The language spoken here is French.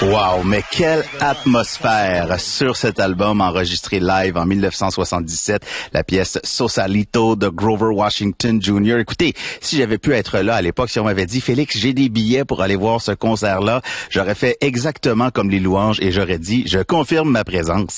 Wow, mais quelle atmosphère sur cet album enregistré live en 1977, la pièce Sausalito de Grover Washington Jr. Écoutez, si j'avais pu être là à l'époque, si on m'avait dit « Félix, j'ai des billets pour aller voir ce concert-là », j'aurais fait exactement comme les louanges et j'aurais dit « Je confirme ma présence ».